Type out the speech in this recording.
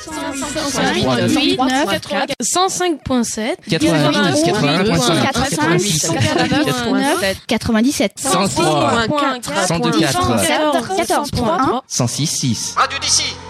105.7, 97, 103, 104, 106.1, 106.6. Radio d'ici.